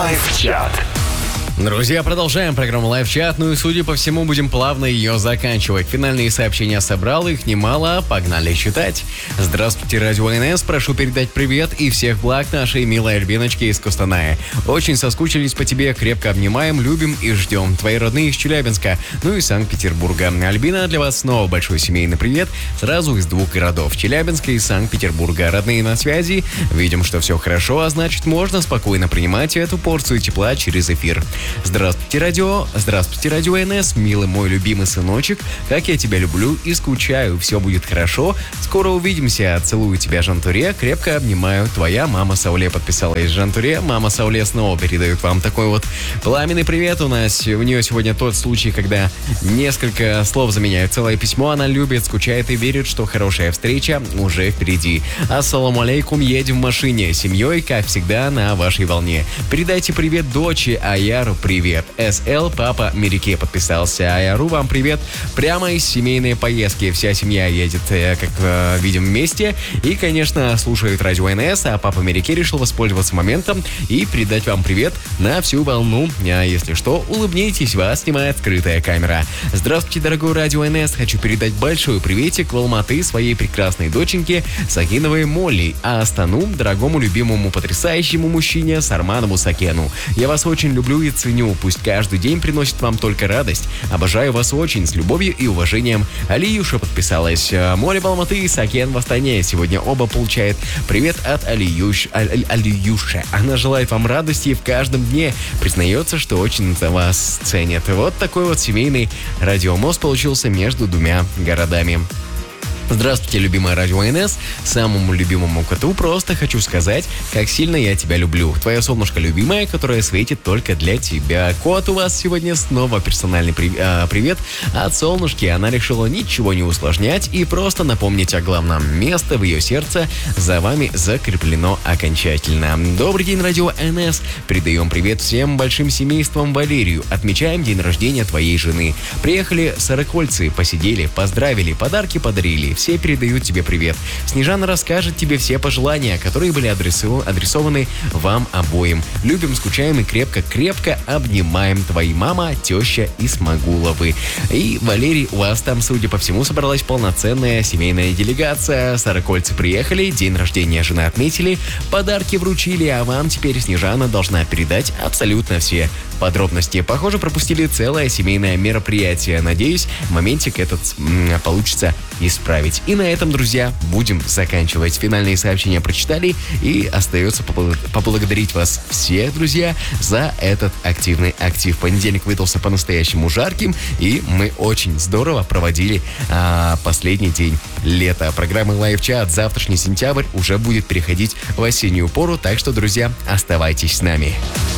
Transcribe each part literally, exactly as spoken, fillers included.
Лайв-чат. Друзья, продолжаем программу Лайв-чат, ну и, судя по всему, будем плавно ее заканчивать. Финальные сообщения собрал, их немало, погнали читать. Здравствуйте, Радио эн эс, прошу передать привет и всех благ нашей милой Альбиночке из Костаная. Очень соскучились по тебе, крепко обнимаем, любим и ждем. Твои родные из Челябинска, ну и Санкт-Петербурга. Альбина, для вас снова большой семейный привет, сразу из двух городов, Челябинска и Санкт-Петербурга. Родные на связи, видим, что все хорошо, а значит, можно спокойно принимать эту порцию тепла через эфир. Здравствуйте, радио. Здравствуйте, Радио эн эс. Милый мой любимый сыночек. Как я тебя люблю и скучаю. Все будет хорошо. Скоро увидимся. Целую тебя, Жантуре. Крепко обнимаю. Твоя мама Сауле подписалась. Жантуре. Мама Сауле снова передает вам такой вот пламенный привет. У нас у нее сегодня тот случай, когда несколько слов заменяют целое письмо. Она любит, скучает и верит, что хорошая встреча уже впереди. Ассаламу алейкум. Едем в машине. Семьей, как всегда, на вашей волне. Передайте привет дочери Аяру. Привет. эс эл Папа Мерике подписался. Аяру, вам привет. Прямо из семейной поездки. Вся семья едет, как э, видим, вместе. И, конечно, слушают Радио эн эс, а Папа Мерике решил воспользоваться моментом и передать вам привет на всю волну. А если что, улыбнитесь, вас снимает скрытая камера. Здравствуйте, дорогой Радио эн эс. Хочу передать большой приветик в Алматы своей прекрасной доченьке Сакиновой Молли, а Астану, дорогому, любимому, потрясающему мужчине Сарманову Сакену. Я вас очень люблю и ценю. Пусть каждый день приносит вам только радость. Обожаю вас очень, с любовью и уважением. Алиюша подписалась. Молли в Алматы и Сакен в Астане. Сегодня оба получают привет от Алиюш, Аль, Алиюши. Она желает вам радости в каждом дне. Признается, что очень за вас ценит. Вот такой вот семейный радиомост получился между двумя городами. Здравствуйте, любимая Радио эн эс. Самому любимому коту просто хочу сказать, как сильно я тебя люблю. Твоя солнышко любимая, которая светит только для тебя. Кот, у вас сегодня снова персональный при... а, привет от солнышки. Она решила ничего не усложнять и просто напомнить о главном. Место в ее сердце за вами закреплено окончательно. Добрый день, Радио эн эс. Передаем привет всем большим семействам Валерию. Отмечаем день рождения твоей жены. Приехали сорокольцы, посидели, поздравили, подарки подарили. Все передают тебе привет. Снежана расскажет тебе все пожелания, которые были адресу... адресованы вам обоим. Любим, скучаем и крепко-крепко обнимаем. Твои мама, теща и Смогуловы. И, Валерий, у вас там, судя по всему, собралась полноценная семейная делегация. Сорокольцы приехали, день рождения жены отметили, подарки вручили, а вам теперь Снежана должна передать абсолютно все подробности. Похоже, пропустили целое семейное мероприятие. Надеюсь, моментик этот м- получится исправить. И на этом, друзья, будем заканчивать. Финальные сообщения прочитали, и остается побл- поблагодарить вас всех, друзья, за этот активный актив. Понедельник выдался по-настоящему жарким, и мы очень здорово проводили а, последний день лета. Программа Лайв-чат завтрашний сентябрь уже будет переходить в осеннюю пору, так что, друзья, оставайтесь с нами.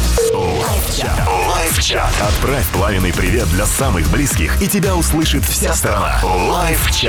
Лайв-чат. Лайв-чат. Отправь пламенный привет для самых близких, и тебя услышит вся страна. Лайв-чат.